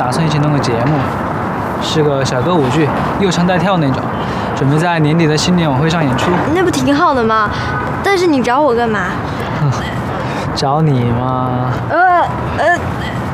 打算一起弄个节目，是个小歌舞剧，又唱带跳那种，准备在年底的新年晚会上演出。 那不挺好的吗？但是你找我干嘛？ 找你吗？